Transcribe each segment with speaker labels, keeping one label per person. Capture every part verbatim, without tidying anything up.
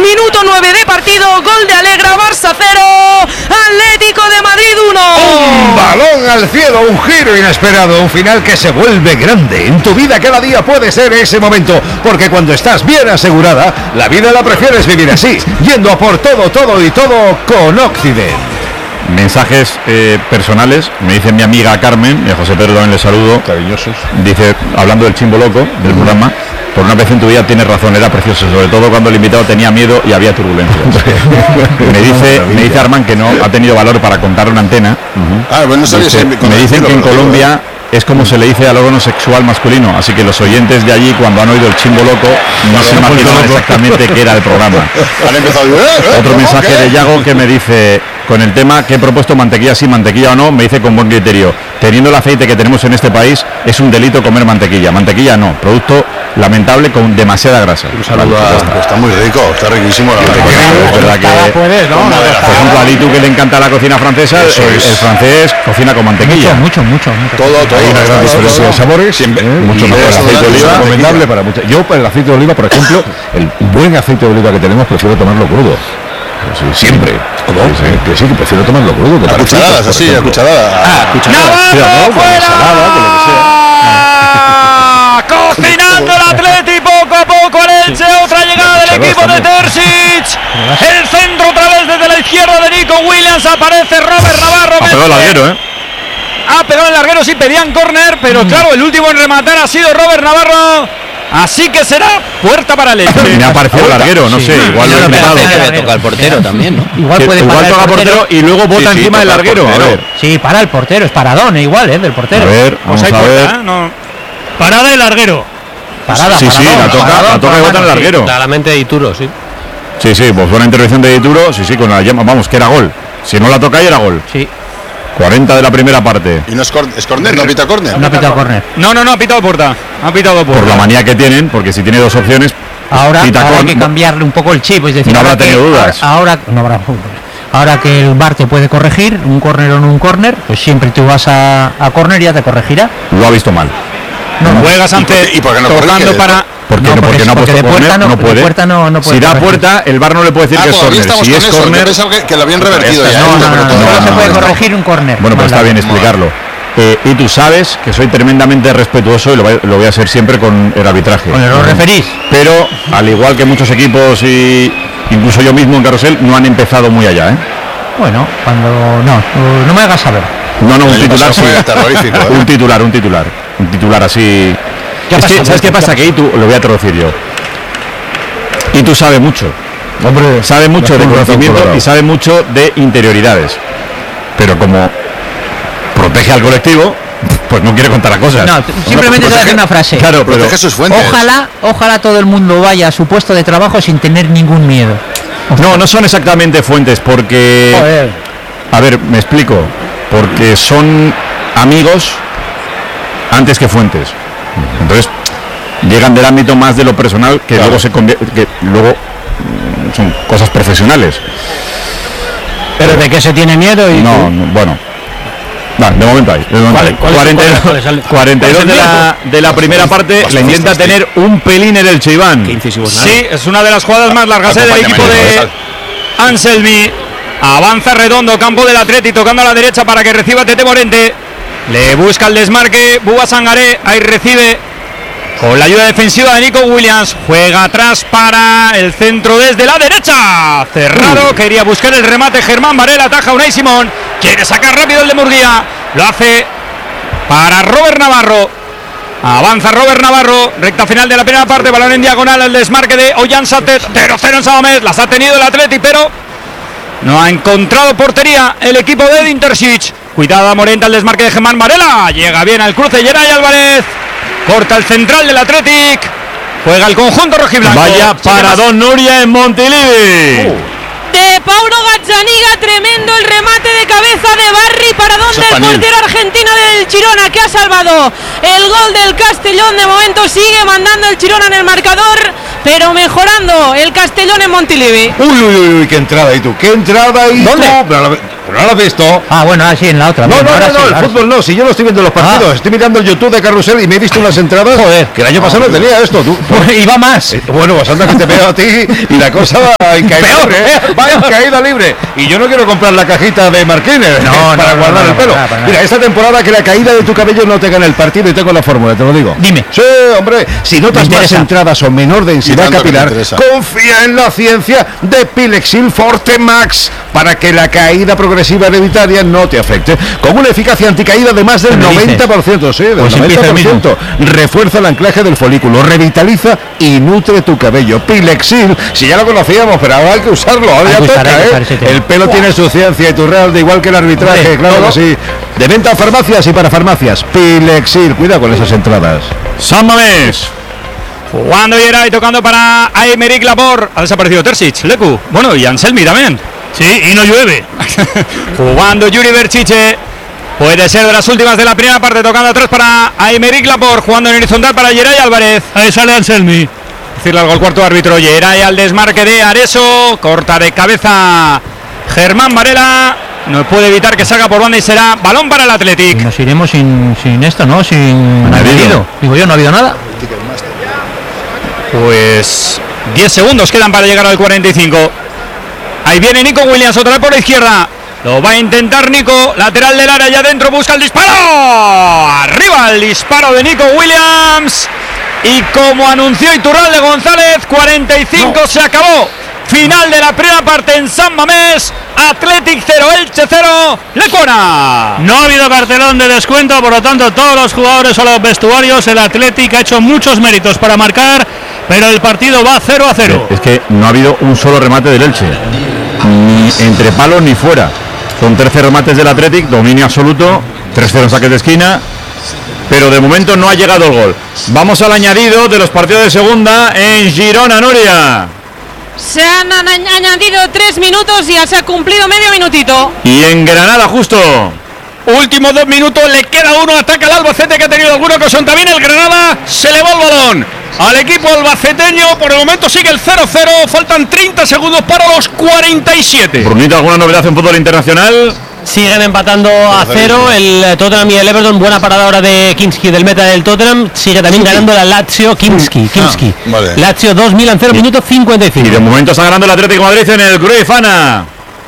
Speaker 1: Minuto nueve de partido, gol de Alegra, Barça cero, Atlético de Madrid uno.
Speaker 2: Un balón al cielo, un giro inesperado, un final que se vuelve grande. En tu vida cada día puede ser ese momento, porque cuando estás bien asegurada, la vida la prefieres vivir así, yendo a por todo, todo y todo con Occident.
Speaker 3: Mensajes eh, personales, me dice mi amiga Carmen, y a José Pedro también le saludo,
Speaker 2: cariñosos.
Speaker 3: Dice, hablando del chimbo loco del uh-huh. programa, por una vez en tu vida tienes razón, era precioso, sobre todo cuando el invitado tenía miedo y había turbulencias. me dice me dice Armán que no ha tenido valor para contar una antena.
Speaker 4: Uh-huh. Ah, bueno, no sabía si
Speaker 3: me dicen que en Colombia es como se le dice al órgano sexual masculino, así que los oyentes de allí, cuando han oído el chimbo loco, no se imaginaban exactamente qué era el programa.
Speaker 4: Han empezado a decir, ¿eh?
Speaker 3: Otro mensaje de Yago que me dice, con el tema que he propuesto, mantequilla sí, mantequilla o no, me dice con buen criterio, teniendo el aceite que tenemos en este país, es un delito comer mantequilla. Mantequilla no, producto lamentable con demasiada grasa.
Speaker 4: Un saludo vale, a, está. está muy rico, está riquísimo la
Speaker 3: verdad. Es verdad que,
Speaker 5: puedes, ¿no?
Speaker 3: Por ejemplo, a Litu, que le encanta la cocina francesa, el, el francés cocina con mantequilla.
Speaker 5: Mucho, mucho, mucho.
Speaker 4: Todo, todo.
Speaker 2: Hay una gran diferencia de sabores, siempre, ¿eh? Mucho mejor. El aceite de oliva recomendable para muchas. Yo para el aceite de oliva, por ejemplo, el buen aceite de oliva que tenemos, prefiero tomarlo crudo. Sí, siempre. ¿Cómo? Sí, sí, que sí, que prefiero tomarlo crudo.
Speaker 4: A cucharadas, así, a cucharadas.
Speaker 1: Ah, cucharadas.
Speaker 2: No, con ensalada, con lo que sea.
Speaker 1: Cocinando el Atleti poco a poco el Elche, otra llegada del equipo de Terzic. El centro otra vez desde la izquierda de Nico Williams, aparece Robert Navarro.
Speaker 3: Ha pegado el larguero, ¿eh?
Speaker 1: Ha pegado el larguero, sí, pedían córner, pero mm. claro, el último en rematar ha sido Robert Navarro. Así que será puerta para el Elche.
Speaker 3: Me ha parecido el larguero, no sí. sé, igual lo he
Speaker 6: inventado. Que toca el portero también, ¿no?
Speaker 5: Igual puede
Speaker 3: igual
Speaker 5: parar
Speaker 3: toca el portero, portero y luego bota sí, sí, encima del larguero. A ver.
Speaker 5: Sí, para el portero, es paradón, igual, ¿eh? Del portero.
Speaker 3: A ver, vamos
Speaker 1: pues
Speaker 3: a ver.
Speaker 1: Puerta, ¿eh? No. Parada y larguero.
Speaker 5: Parada,
Speaker 3: sí,
Speaker 5: paradón,
Speaker 3: sí, la toca,
Speaker 5: paradón,
Speaker 3: la toca y bota en el larguero.
Speaker 6: Claramente de Ituro, sí.
Speaker 3: Sí, sí, pues buena intervención de Ituro, sí, sí, con la llama, vamos, que era gol. Si no la toca ahí era gol.
Speaker 5: Sí.
Speaker 3: cuarenta de la primera parte.
Speaker 4: ¿Y no es, cor- es corner? ¿No pita corner?
Speaker 5: No ha pitado corner.
Speaker 1: No, no, no, ha pitado puerta. Ha pitado puerta.
Speaker 3: Por la manía que tienen, porque si tiene dos opciones,
Speaker 5: ahora,
Speaker 3: pita
Speaker 5: ahora
Speaker 3: corner.
Speaker 5: hay que cambiarle un poco el chip, es decir,
Speaker 3: no habrá tenido
Speaker 5: que,
Speaker 3: dudas.
Speaker 5: Ahora, no habrá Ahora que el V A R te puede corregir, un córner o no un córner, pues siempre tú vas a, a córner y ya te corregirá.
Speaker 3: Lo ha visto mal.
Speaker 1: No, no. Juegas ante
Speaker 4: ¿Y por qué no
Speaker 1: tocando para
Speaker 3: ¿Por qué no,
Speaker 5: no,
Speaker 3: porque, porque no ha puesto corner? No, no puede.
Speaker 5: Puerta no, no puede
Speaker 3: si da
Speaker 5: corregir.
Speaker 3: puerta, el V A R no le puede decir
Speaker 4: ah,
Speaker 3: que es corner. Si es
Speaker 4: eso.
Speaker 3: corner,
Speaker 4: Yo pensaba que, que lo habían revertido ya.
Speaker 5: No, no, no, no, no, no se puede corregir un corner.
Speaker 3: Bueno, pues está bien explicarlo. Eh, y tú sabes que soy tremendamente respetuoso y lo voy, lo voy a hacer siempre con el arbitraje.
Speaker 5: Con el lo referís.
Speaker 3: Pero al igual que muchos equipos y incluso yo mismo en Carrusel no han empezado muy allá, ¿eh?
Speaker 5: Bueno, cuando no, no me hagas saber.
Speaker 3: No, no, un titular sí.
Speaker 4: Terrorífico, ¿eh?
Speaker 3: Un titular, un titular, un titular así. Es que, ¿sabes qué pasa? Que ahí tú, lo voy a traducir yo. Y tú sabes mucho. Hombre, sabe mucho de conocimiento y sabe mucho de interioridades. Pero como protege al colectivo, pues no quiere contar las cosas.
Speaker 5: No, simplemente te voy a hacer una frase.
Speaker 3: Claro, pero
Speaker 4: protege sus fuentes.
Speaker 5: Ojalá, ojalá todo el mundo vaya a su puesto de trabajo sin tener ningún miedo.
Speaker 3: Ojalá. No, no son exactamente fuentes porque...
Speaker 5: Joder.
Speaker 3: A ver, me explico. Porque son amigos antes que fuentes. Entonces, llegan del ámbito más de lo personal que claro. luego se convierte, que luego son cosas profesionales.
Speaker 5: Pero de qué se tiene miedo y
Speaker 3: no, no bueno. No, de momento hay. De momento
Speaker 5: ¿Cuál,
Speaker 3: hay.
Speaker 5: cuál
Speaker 3: cuarenta y dos,
Speaker 5: cuál es el,
Speaker 3: cuarenta y dos de la, de la primera parte la intenta tener un pelín en el Chiván.
Speaker 1: Sí, es una de las jugadas más largas del equipo de Anselmi. Avanza Redondo, campo del Atleti, tocando a la derecha para que reciba Tete Morente. Le busca el desmarque Bouba Sangaré, ahí recibe con la ayuda defensiva de Nico Williams. Juega atrás para el centro desde la derecha. Cerrado, uh. quería buscar el remate Germán Varela, ataja Unai Simón. Quiere sacar rápido el de Murguía. Lo hace para Robert Navarro. Avanza Robert Navarro, recta final de la primera parte, balón en diagonal, el desmarque de Ollán Sater. cero cero en Samamés, las ha tenido el Atleti, pero no ha encontrado portería el equipo de Edin Terzic. Cuidado a Morente, el desmarque de Germán Varela. Llega bien al cruce Geray Álvarez. Corta el central del Athletic. Juega el conjunto rojiblanco.
Speaker 3: Vaya para Don Nuria en Montilivi.
Speaker 1: Uh.
Speaker 7: De Paulo Gazzaniga, tremendo el remate de cabeza de Barry para donde el portero argentino del Girona, que ha salvado el gol del Castellón. De momento sigue mandando el Girona en el marcador, pero mejorando el Castellón en Montilivi.
Speaker 2: Uy, uy, uy, qué entrada ahí tú, qué entrada ahí.
Speaker 5: ¿Dónde?
Speaker 2: Tú. ¿No lo has visto?
Speaker 5: Ah, bueno, así en la otra.
Speaker 2: No,
Speaker 5: bueno,
Speaker 2: no, no,
Speaker 5: sí,
Speaker 2: no, el fútbol sí. no, si yo no estoy viendo los partidos, ah. estoy mirando el YouTube de Carrusel y me he visto unas entradas Joder. que el año pasado no tenía esto, tú.
Speaker 5: Y va más.
Speaker 2: Eh, bueno, pues anda que te veo a ti y la cosa va en caída Peor, libre, ¿eh? Va en caída libre. Y yo no quiero comprar la cajita de Marquines no, para no, guardar no, no, el pelo. Para nada, para Mira, esta temporada que la caída de tu cabello no te gane el partido y tengo la fórmula, te lo digo.
Speaker 5: Dime.
Speaker 2: Sí, hombre, si notas más entradas o menor densidad capilar, confía en la ciencia de Pilexil Forte Max para que la caída progresiva hereditaria no te afecte. Con una eficacia anticaída de más del noventa por ciento, sí, del pues noventa por ciento. Refuerza el anclaje del folículo, revitaliza y nutre tu cabello. Pilexil, si ya lo conocíamos, pero ahora hay que usarlo, ahora ya toca, ¿eh? El pelo wow. tiene su ciencia y tu real, de igual que el arbitraje, sí, claro que sí. De venta a farmacias y para farmacias. Pilexil, cuidado con esas entradas.
Speaker 1: San Mamés. Jugando Yeray, tocando para Aymeric Laporte. Ha desaparecido Terzic, Leku. Bueno, y Anselmi también.
Speaker 8: Sí, y no llueve.
Speaker 1: Jugando Yuri Berchiche. Puede ser de las últimas de la primera parte. Tocando atrás para Aymeric Laporte. Jugando en horizontal para Yeray Álvarez.
Speaker 8: Ahí sale Anselmi.
Speaker 1: Decirle algo al cuarto árbitro. Yeray al desmarque de Areso. Corta de cabeza Germán Varela. No puede evitar que salga por banda y será balón para el Athletic.
Speaker 5: Y nos iremos sin, sin esto, ¿no? Sin añadido. Digo yo, no ha habido nada.
Speaker 1: Pues diez segundos quedan para llegar al cuarenta y cinco. Ahí viene Nico Williams otra vez por la izquierda. Lo va a intentar Nico. Lateral del área allá adentro. Busca el disparo. Arriba el disparo de Nico Williams. Y como anunció Iturralde González, cuarenta y cinco no. Se acabó. Final de la primera parte en San Mamés. Athletic cero, Elche cero, Lecuona.
Speaker 8: No ha habido cartelón de descuento, por lo tanto todos los jugadores o los vestuarios, el Athletic ha hecho muchos méritos para marcar, pero el partido va cero a cero.
Speaker 3: Es que no ha habido un solo remate del Elche, ni entre palos ni fuera. Son trece remates del Athletic, dominio absoluto, tres cero en saques de esquina, pero de momento no ha llegado el gol. Vamos al añadido de los partidos de segunda en Girona, Nuria.
Speaker 7: Se han añadido tres minutos y ya se ha cumplido medio minutito.
Speaker 3: Y en Granada justo.
Speaker 1: Últimos dos minutos, le queda uno, ataca el Albacete que ha tenido alguna ocasión también. El Granada se le va el balón al equipo albaceteño. Por el momento sigue el cero cero, faltan treinta segundos para los cuarenta y siete.
Speaker 3: Brunito, ¿alguna novedad en fútbol internacional?
Speaker 6: Siguen empatando a cero el Tottenham y el Everton. Buena parada ahora de Kinski, del meta del Tottenham. Sigue también Kinski. ganando la Lazio. Kinski, Kinski. Ah, vale. Lazio dos, Milan cero, minuto cincuenta y cinco.
Speaker 3: Y de momento está ganando el Atlético de Madrid en el Cruyff, Ana.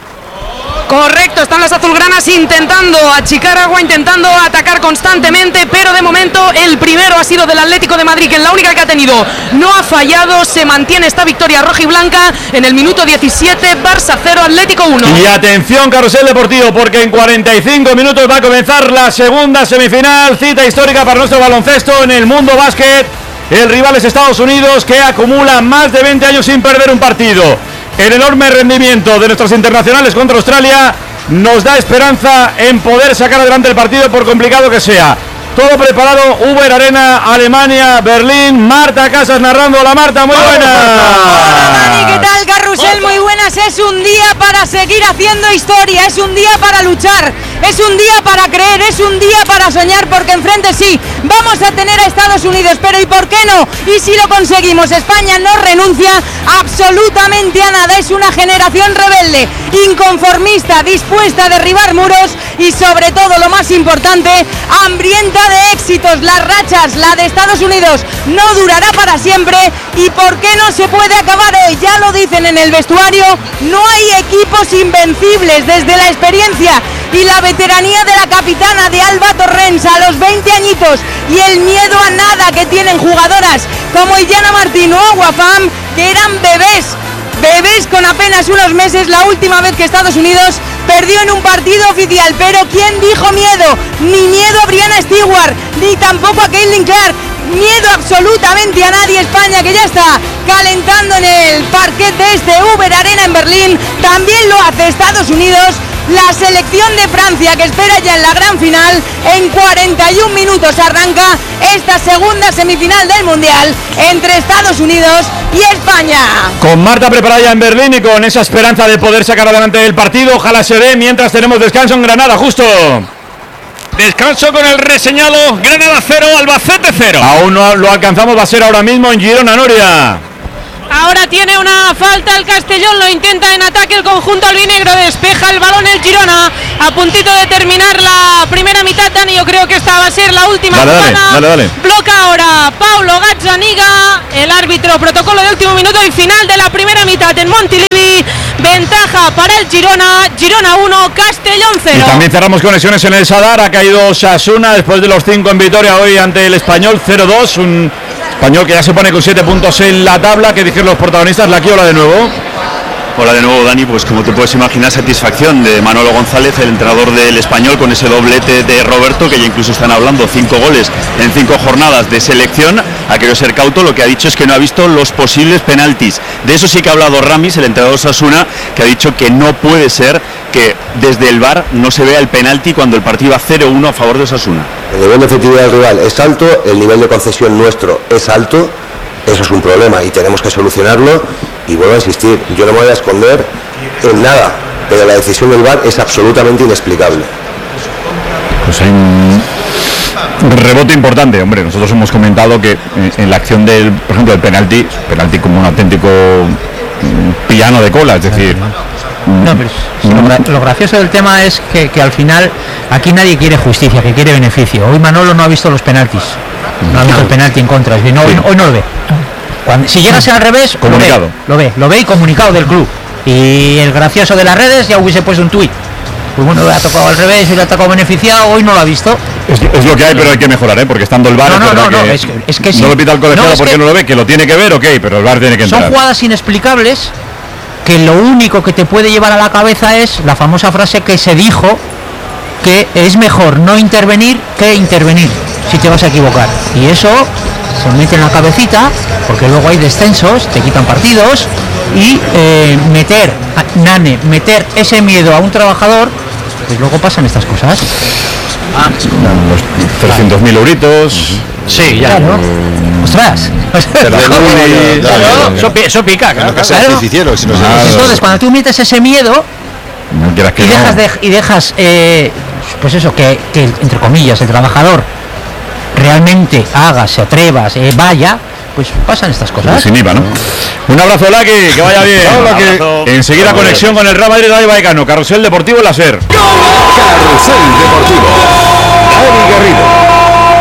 Speaker 7: Correcto, están las azulgranas intentando achicar agua, intentando atacar constantemente, pero de momento el primero ha sido del Atlético de Madrid, que es la única que ha tenido, no ha fallado, se mantiene esta victoria roja y blanca en el minuto diecisiete, Barça cero, Atlético uno.
Speaker 3: Y atención, Carrusel Deportivo, porque en cuarenta y cinco minutos va a comenzar la segunda semifinal, cita histórica para nuestro baloncesto en el mundo básquet. El rival es Estados Unidos, que acumula más de veinte años sin perder un partido. El enorme rendimiento de nuestros internacionales contra Australia nos da esperanza en poder sacar adelante el partido, por complicado que sea. Todo preparado, Uber Arena, Alemania, Berlín. Marta Casas narrando. Hola Marta, muy buenas.
Speaker 9: Hola Dani, ¿qué tal? Carrusel, muy buenas. Es un día para seguir haciendo historia, es un día para luchar, es un día para creer, es un día para soñar, porque enfrente sí, vamos a tener a Estados Unidos, pero ¿y por qué no? Y si lo conseguimos, España no renuncia absolutamente a nada, es una generación rebelde, inconformista, dispuesta a derribar muros y sobre todo, lo más importante, hambrienta de éxitos. Las rachas, la de Estados Unidos, no durará para siempre. ¿Y por qué no se puede acabar hoy? Ya lo dicen en el vestuario, no hay equipos invencibles. Desde la experiencia y la veteranía de la capitana de Alba Torrens a los veinte añitos y el miedo a nada que tienen jugadoras como Illana Martín o Aguafam, que eran bebés, bebés con apenas unos meses la última vez que Estados Unidos perdió en un partido oficial. Pero ¿quién dijo miedo? Ni miedo a Brianna Stewart, ni tampoco a Caitlin Clark. Miedo absolutamente a nadie. España, que ya está calentando en el parquet de este Uber Arena en Berlín, también lo hace Estados Unidos. La selección de Francia, que espera ya en la gran final, en cuarenta y un minutos arranca esta segunda semifinal del Mundial entre Estados Unidos y España.
Speaker 3: Con Marta preparada ya en Berlín y con esa esperanza de poder sacar adelante el partido, ojalá se dé, mientras tenemos descanso en Granada, justo.
Speaker 1: Descanso con el reseñado, Granada cero, Albacete cero.
Speaker 3: Aún no lo alcanzamos, va a ser ahora mismo en Girona, Nuria.
Speaker 7: Ahora tiene una falta el Castellón, lo intenta en ataque el conjunto albinegro, despeja el balón el Girona, a puntito de terminar la primera mitad. Dani, yo creo que esta va a ser la última
Speaker 3: dale,
Speaker 7: jugada.
Speaker 3: Dale, dale, dale.
Speaker 7: Bloca ahora Paulo Gazzaniga, el árbitro, protocolo de último minuto y final de la primera mitad en Montilivi. Ventaja para el Girona, Girona uno, Castellón cero.
Speaker 3: Y también cerramos conexiones en el Sadar, ha caído Osasuna después de los cinco en Vitoria hoy ante el Español cero dos, un Español que ya se pone con siete puntos en la tabla. ¿Qué dijeron los protagonistas? La Quiola de nuevo.
Speaker 10: Hola de nuevo, Dani. Pues como te puedes imaginar, satisfacción de Manolo González, el entrenador del Español, con ese doblete de Roberto, que ya incluso están hablando cinco goles en cinco jornadas de selección. Ha querido ser cauto, lo que ha dicho es que no ha visto los posibles penaltis. De eso sí que ha hablado Ramis, el entrenador de Osasuna, que ha dicho que no puede ser que desde el V A R no se vea el penalti cuando el partido va cero uno a favor de Osasuna.
Speaker 11: El nivel de efectividad del rival es alto, el nivel de concesión nuestro es alto. Eso es un problema y tenemos que solucionarlo. Y vuelvo a insistir, yo no me voy a esconder en nada, pero la decisión del V A R es absolutamente inexplicable.
Speaker 3: Pues hay un rebote importante, hombre. Nosotros hemos comentado que en la acción del, por ejemplo, del penalti, penalti como un auténtico piano de cola, es decir.
Speaker 5: No, pero lo, lo gracioso del tema es que, que al final aquí nadie quiere justicia, que quiere beneficio. Hoy Manolo no ha visto los penaltis, no ha visto el penalti en contra, es decir, no, hoy, hoy no lo ve. Cuando, si llegase al revés, comunicado. Lo ve, lo ve, lo ve y comunicado del club. Y el gracioso de las redes ya hubiese puesto un tuit. Pues bueno, le ha tocado al revés y le ha tocado beneficiado, hoy no lo ha visto.
Speaker 3: Es, es lo que hay, pero hay que mejorar, ¿eh? Porque estando el V A R...
Speaker 5: No, no, no, no,
Speaker 3: que
Speaker 5: es, es que sí.
Speaker 3: No lo pita el colegiado no, porque que no lo ve, que lo tiene que ver, ok, pero el V A R tiene que entrar.
Speaker 5: Son jugadas inexplicables que lo único que te puede llevar a la cabeza es la famosa frase que se dijo, que es mejor no intervenir que intervenir si te vas a equivocar. Y eso se mete en la cabecita, porque luego hay descensos, te quitan partidos, y eh, meter, Nane, meter ese miedo a un trabajador, pues luego pasan estas cosas.
Speaker 3: Ah, los trescientos mil euritos.
Speaker 5: Sí, ya. Claro. Ostras. Eso pica, claro. Entonces, cuando tú metes ese miedo
Speaker 3: no que
Speaker 5: y dejas,
Speaker 3: no.
Speaker 5: de, y dejas eh, pues eso, que, que entre comillas el trabajador realmente haga, se atreva, se vaya, pues pasan estas cosas.
Speaker 3: Sin I V A, ¿no? Un abrazo, Laki, que vaya bien. Hola, que... Enseguida conexión con el Real Madrid de Vallecano, Carrusel Deportivo Láser.
Speaker 2: Carrusel Deportivo. Dani Garrido.